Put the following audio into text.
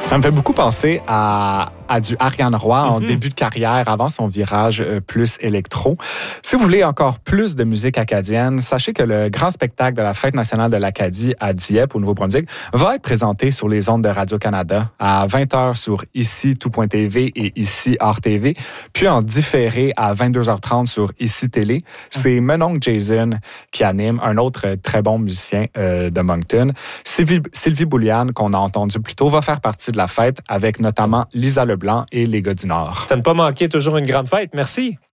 Ça me fait beaucoup penser à du Ariane Roy en début de carrière, avant son virage plus électro. Si vous voulez encore plus de musique acadienne, sachez que le grand spectacle de la Fête nationale de l'Acadie à Dieppe, au Nouveau-Brunswick, va être présenté sur les ondes de Radio-Canada à 20h sur Ici Tout.tv et Ici Hors TV, puis en différé à 22h30 sur Ici Télé. C'est Menonc Jason qui anime, un autre très bon musicien de Moncton. Sylvie Bouliane, qu'on a entendu plus tôt, va faire partie de la fête avec notamment Lisa Leblanc et les gars du Nord. C'est à ne pas manquer, toujours une grande fête. Merci.